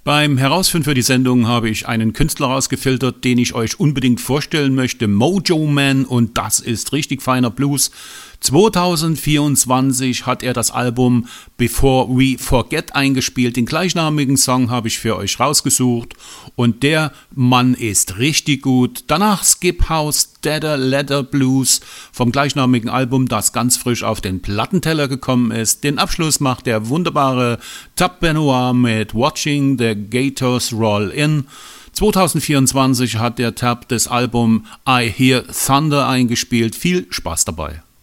Beim Herausfinden für die Sendung habe ich einen Künstler rausgefiltert, den ich euch unbedingt vorstellen möchte, Mojo Man, und das ist richtig feiner Blues. 2024 hat er das Album Before We Forget eingespielt. Den gleichnamigen Song habe ich für euch rausgesucht und der Mann ist richtig gut. Danach Skip House, Deader Leather Blues vom gleichnamigen Album, das ganz frisch auf den Plattenteller gekommen ist. Den Abschluss macht der wunderbare Tab Benoit mit Watching the Gators Roll In. 2024 hat der Tab das Album I Hear Thunder eingespielt. Viel Spaß dabei.